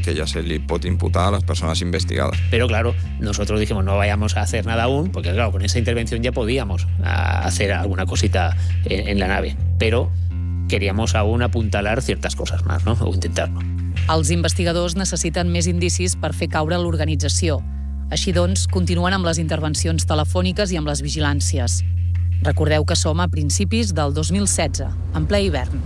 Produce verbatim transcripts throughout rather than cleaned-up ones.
que ya se le puede imputar a las personas investigadas. Pero claro, nosotros dijimos no vayamos a hacer nada aún, porque claro, con esa intervención ya podíamos hacer alguna cosita en, en la nave, pero queríamos aún apuntalar ciertas cosas más, ¿no? O intentarlo. Els investigadors necessiten més indicis per fer caure l'organització. Així doncs, continuen amb les intervencions telefòniques i amb les vigilàncies. Recordeu que som a principis del dos mil setze, en ple hivern.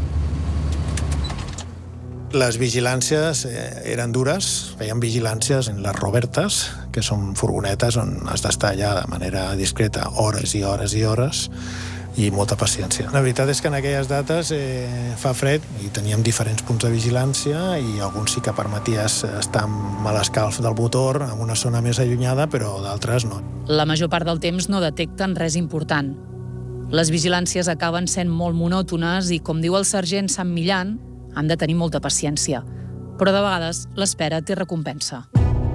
Les vigilàncies eren dures, feien vigilàncies en les Robertes, que són furgonetes on has d'estar allà de manera discreta hores i hores i hores, i molta paciència. La veritat és que en aquelles dates eh, fa fred i teníem diferents punts de vigilància i alguns sí que permeties estar amb l'escalf del motor en una zona més allunyada, però d'altres no. La major part del temps no detecten res important. Les vigilàncies acaben sent molt monòtones i, com diu el sergent Sant Millán, han de tenir molta paciència. Però de vegades l'espera té recompensa.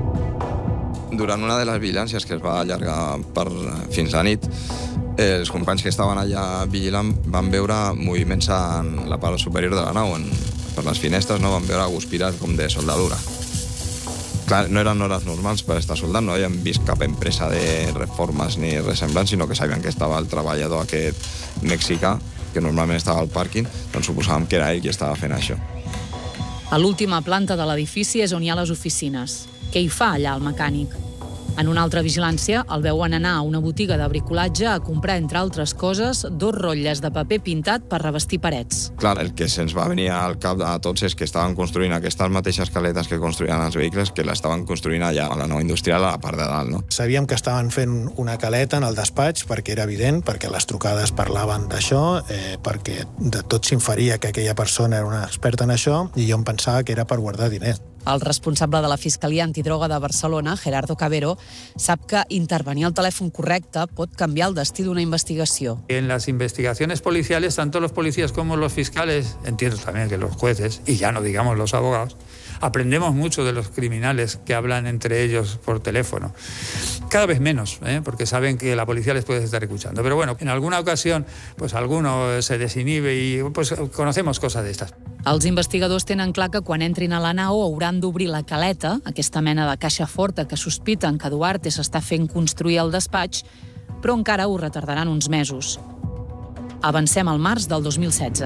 Durant una de les vigilàncies que es va allargar per fins a nit, els companys que estaven allà vigilant van veure moviments en la part superior de la nau, en, per les finestres, no? Van veure guspires com de soldadura. Clar, no eren hores normals per estar soldant, no havien vist cap empresa de reformes ni res semblant, sinó que sabien que estava el treballador aquest mexicà, que normalment estava al pàrquing, doncs suposàvem que era ell qui estava fent això. A l'última planta de l'edifici és on hi ha les oficines. Què hi fa allà el mecànic? En una altra vigilància el veuen anar a una botiga de bricolatge a comprar, entre altres coses, dos rotlles de paper pintat per revestir parets. Clar, el que se'ns va venir al cap a tots és que estaven construint aquestes mateixes caletes que construïen els vehicles, que l'estaven construint allà a la nau industrial, a la part de dalt, no? Sabíem que estaven fent una caleta en el despatx perquè era evident, perquè les trucades parlaven d'això, eh, perquè de tot s'inferia que aquella persona era una experta en això, i jo em pensava que era per guardar diners. El responsable de la Fiscalia Antidroga de Barcelona, Gerardo Cabero, sap que intervenir al telèfon correcte pot canviar el destí d'una investigació. En las investigaciones policiales, tanto los policías como los fiscales, entiendo también que los jueces, y ya no digamos los abogados, aprendemos mucho de los criminales que hablan entre ellos por teléfono. Cada vez menos, ¿eh? Porque saben que la policía les puede estar escuchando. Pero bueno, en alguna ocasión, pues alguno se desinhibe y pues conocemos cosas de estas. Els investigadors tenen clar que quan entrin a la nau hauran d'obrir la caleta, aquesta mena de caixa forta que sospiten que Duarte s'està fent construir al despatx, però encara ho retardaran uns mesos. Avancem al març del dos mil setze.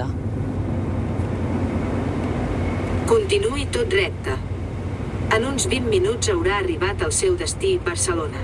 Continuï tot recte. En uns vint minuts haurà arribat al seu destí, Barcelona.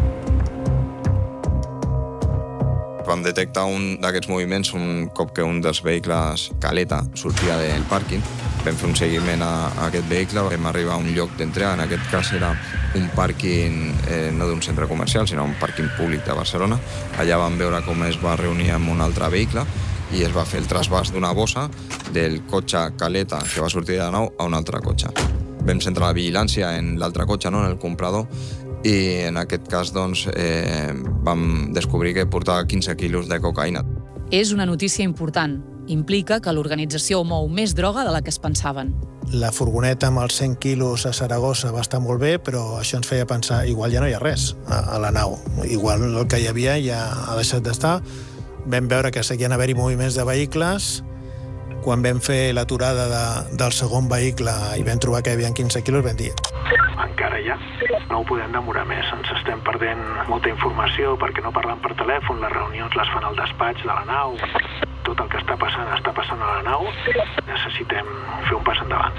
Vam detectar un d'aquests moviments un cop que un dels vehicles caleta sortia del pàrquing. Vam fer un seguiment a, a aquest vehicle, vam arribar a un lloc d'entrega, en aquest cas era un pàrquing eh, no d'un centre comercial, sinó un pàrquing públic de Barcelona. Allà vam veure com es va reunir amb un altre vehicle i es va fer el trasbàs d'una bossa del cotxe caleta que va sortir de la nau a un altre cotxe. Vam centrar la vigilància en l'altre cotxe, no, en el comprador, i en aquest cas doncs, eh, vam descobrir que portava quinze quilos de cocaïna. És una notícia important. Implica que l'organització mou més droga de la que es pensaven. La furgoneta amb els cent quilos a Saragossa va estar molt bé, però això ens feia pensar, igual ja no hi ha res a, a la nau. Igual el que hi havia ja ha deixat d'estar. Vam veure que seguien haver-hi moviments de vehicles. Quan vam fer l'aturada de, del segon vehicle i vam trobar que hi havia quinze quilos, vam dir encara ja, no ho podem demorar més, ens estem perdent molta informació perquè no parlen per telèfon, les reunions les fan al despatx de la nau, tot el que està passant està passant a la nau, necessitem fer un pas endavant.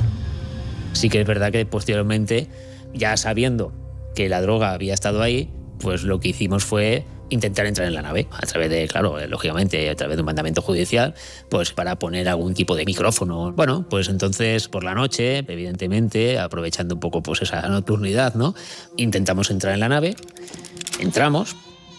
Sí que es verdad que posteriormente, ya sabiendo que la droga había estado ahí, pues lo que hicimos fue intentar entrar en la nave, a través de, claro, lógicamente, a través de un mandamiento judicial, pues para poner algún tipo de micrófono. Bueno, pues entonces por la noche, evidentemente, aprovechando un poco pues esa nocturnidad, ¿no? Intentamos entrar en la nave, entramos,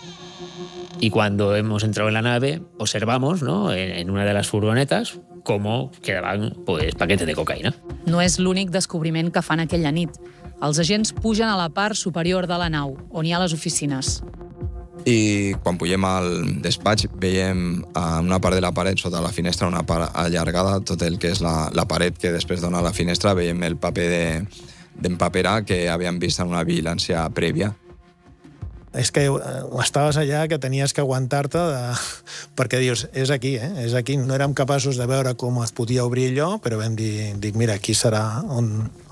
y cuando hemos entrado en la nave, observamos, ¿no?, en, en una de las furgonetas, cómo quedaban pues paquetes de cocaïna. No és l'únic descobriment que fan aquella nit. Els agents pugen a la part superior de la nau, on hi ha les oficines. I quan pugem al despatx veiem en una part de la paret, sota la finestra, una part allargada, tot el que és la, la paret que després dona a la finestra, veiem el paper de, d'empaperar que havíem vist en una vigilància prèvia. És que estaves allà que tenies que aguantar-te de... perquè dius, és aquí, eh? És aquí. No érem capaços de veure com es podia obrir allò, però vam dir, dic, mira, aquí serà on,